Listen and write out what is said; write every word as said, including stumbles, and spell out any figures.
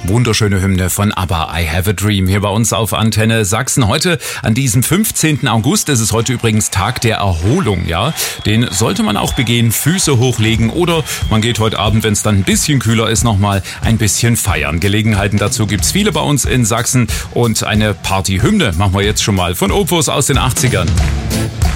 Wunderschöne Hymne von ABBA, I Have a Dream, hier bei uns auf Antenne Sachsen. Heute, an diesem fünfzehnten August, ist es heute übrigens Tag der Erholung, ja. Den sollte man auch begehen, Füße hochlegen oder man geht heute Abend, wenn es dann ein bisschen kühler ist, nochmal ein bisschen feiern. Gelegenheiten dazu gibt's viele bei uns in Sachsen und eine Partyhymne machen wir jetzt schon mal von Opus aus den achtzigern.